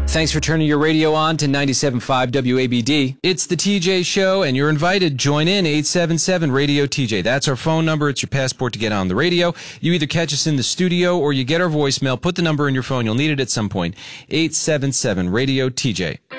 Thanks for turning your radio on to 97.5 WABD. It's the TJ Show, and you're invited. Join in, 877-RADIO-TJ. That's our phone number. It's your passport to get on the radio. You either catch us in the studio or you get our voicemail. Put the number in your phone. You'll need it at some point. 877-RADIO-TJ.